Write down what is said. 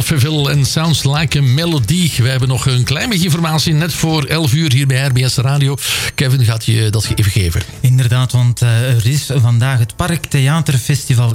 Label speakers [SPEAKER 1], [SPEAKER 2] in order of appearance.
[SPEAKER 1] Alphaville en Sounds Like a Melody. We hebben nog een klein beetje informatie net voor 11 uur hier bij RBS Radio. Kevin gaat je dat even geven.
[SPEAKER 2] Inderdaad, want er is vandaag het Parktheaterfestival